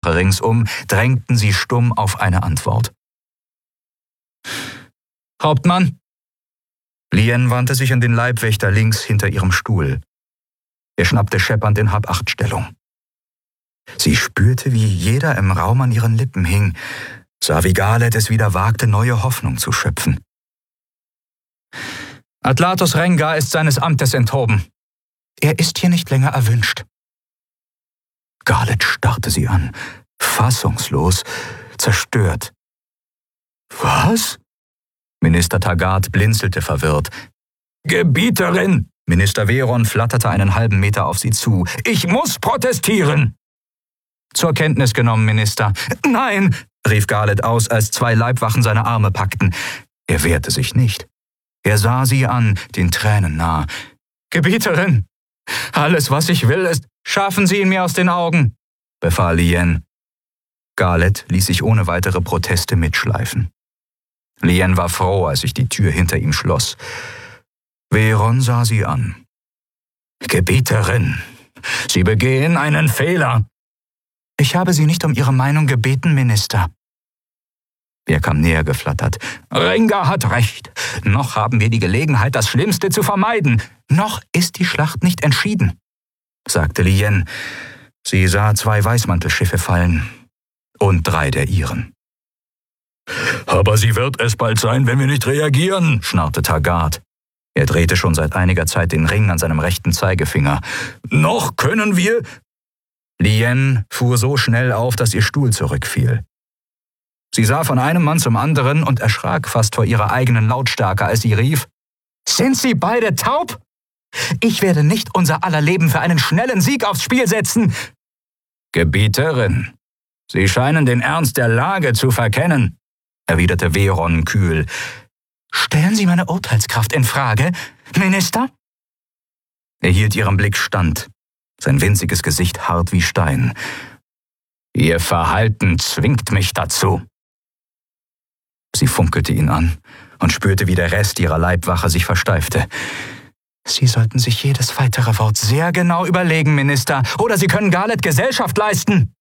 Leibwache ringsum drängten sie stumm auf eine Antwort. »Hauptmann?« Lien wandte sich an den Leibwächter links hinter ihrem Stuhl. Er schnappte scheppernd in Hab-Acht-Stellung. Sie spürte, wie jeder im Raum an ihren Lippen hing, sah, wie Galet es wieder wagte, neue Hoffnung zu schöpfen. »Atlatos Rengar ist seines Amtes enthoben. Er ist hier nicht länger erwünscht.« Galet starrte sie an, fassungslos, zerstört. »Was?« Minister Taggart blinzelte verwirrt. »Gebieterin!« Minister Veron flatterte einen halben Meter auf sie zu. »Ich muss protestieren!« »Zur Kenntnis genommen, Minister.« »Nein!« rief Galet aus, als 2 Leibwachen seine Arme packten. Er wehrte sich nicht. Er sah sie an, den Tränen nah. »Gebieterin! Alles, was ich will, ist, schaffen Sie ihn mir aus den Augen«, befahl Lien. Galet ließ sich ohne weitere Proteste mitschleifen. Lien war froh, als sich die Tür hinter ihm schloss. Veron sah sie an. »Gebieterin, Sie begehen einen Fehler.« »Ich habe Sie nicht um Ihre Meinung gebeten, Minister.« Er kam näher geflattert. »Rengar hat recht. Noch haben wir die Gelegenheit, das Schlimmste zu vermeiden. Noch ist die Schlacht nicht entschieden«, sagte Lien. Sie sah 2 Weißmantelschiffe fallen und 3 der ihren. »Aber sie wird es bald sein, wenn wir nicht reagieren«, schnarrte Taggart. Er drehte schon seit einiger Zeit den Ring an seinem rechten Zeigefinger. »Noch können wir...« Lien fuhr so schnell auf, dass ihr Stuhl zurückfiel. Sie sah von einem Mann zum anderen und erschrak fast vor ihrer eigenen Lautstärke, als sie rief: »Sind Sie beide taub? Ich werde nicht unser aller Leben für einen schnellen Sieg aufs Spiel setzen.« »Gebieterin, Sie scheinen den Ernst der Lage zu verkennen«, erwiderte Veron kühl. »Stellen Sie meine Urteilskraft in Frage, Minister?« Er hielt ihrem Blick stand, sein winziges Gesicht hart wie Stein. »Ihr Verhalten zwingt mich dazu.« Sie funkelte ihn an und spürte, wie der Rest ihrer Leibwache sich versteifte. »Sie sollten sich jedes weitere Wort sehr genau überlegen, Minister, oder Sie können Galet Gesellschaft leisten.«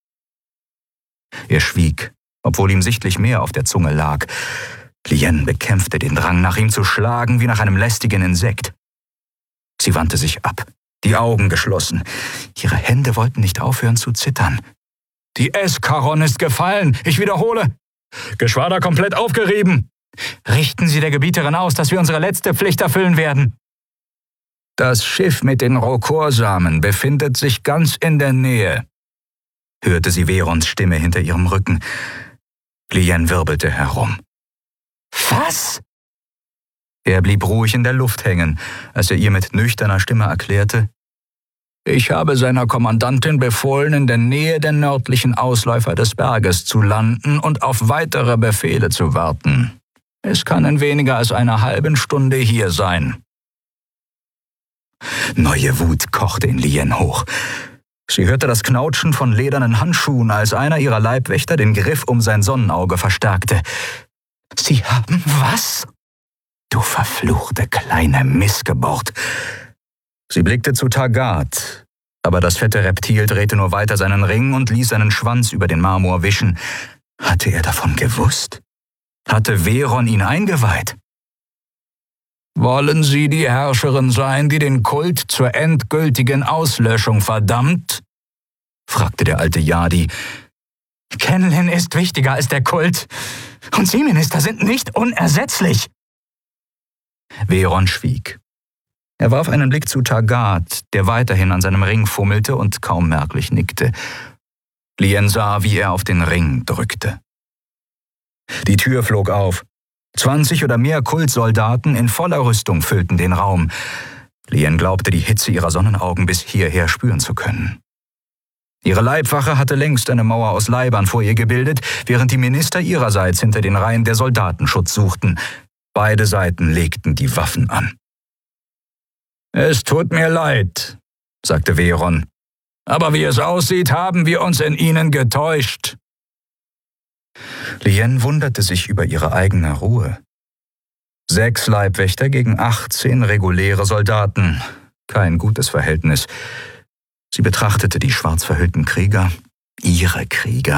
Er schwieg, obwohl ihm sichtlich mehr auf der Zunge lag. Lien bekämpfte den Drang, nach ihm zu schlagen, wie nach einem lästigen Insekt. Sie wandte sich ab, die Augen geschlossen. Ihre Hände wollten nicht aufhören zu zittern. »Die Eskaron ist gefallen, ich wiederhole. Geschwader komplett aufgerieben. Richten Sie der Gebieterin aus, dass wir unsere letzte Pflicht erfüllen werden.« »Das Schiff mit den Rokorsamen befindet sich ganz in der Nähe«, hörte sie Verons Stimme hinter ihrem Rücken. Lien wirbelte herum. »Was?« Er blieb ruhig in der Luft hängen, als er ihr mit nüchterner Stimme erklärte: »Ich habe seiner Kommandantin befohlen, in der Nähe der nördlichen Ausläufer des Berges zu landen und auf weitere Befehle zu warten. Es kann in weniger als einer halben Stunde hier sein.« Neue Wut kochte in Lien hoch. Sie hörte das Knautschen von ledernen Handschuhen, als einer ihrer Leibwächter den Griff um sein Sonnenauge verstärkte. »Sie haben was? Du verfluchte kleine Missgeburt!« Sie blickte zu Taggart, aber das fette Reptil drehte nur weiter seinen Ring und ließ seinen Schwanz über den Marmor wischen. Hatte er davon gewusst? Hatte Veron ihn eingeweiht? »Wollen Sie die Herrscherin sein, die den Kult zur endgültigen Auslöschung verdammt?«, fragte der alte Yadi. »Kenlin ist wichtiger als der Kult. Und Sie, Minister, sind nicht unersetzlich.« Veron schwieg. Er warf einen Blick zu Taggart, der weiterhin an seinem Ring fummelte und kaum merklich nickte. Lien sah, wie er auf den Ring drückte. Die Tür flog auf. 20 oder mehr Kultsoldaten in voller Rüstung füllten den Raum. Lien glaubte, die Hitze ihrer Sonnenaugen bis hierher spüren zu können. Ihre Leibwache hatte längst eine Mauer aus Leibern vor ihr gebildet, während die Minister ihrerseits hinter den Reihen der Soldaten Schutz suchten. Beide Seiten legten die Waffen an. »Es tut mir leid«, sagte Veron. »Aber wie es aussieht, haben wir uns in Ihnen getäuscht.« Lien wunderte sich über ihre eigene Ruhe. 6 Leibwächter gegen 18 reguläre Soldaten. Kein gutes Verhältnis. Sie betrachtete die schwarz verhüllten Krieger, ihre Krieger,